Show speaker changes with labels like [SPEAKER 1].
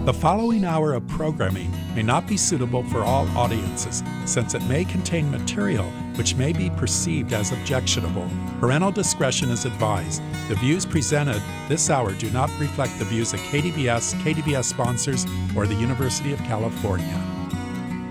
[SPEAKER 1] The following hour of programming may not be suitable for all audiences, since it may contain material which may be perceived as objectionable. Parental discretion is advised. The views presented this hour do not reflect the views of KDBS, KDBS sponsors, or the University of California.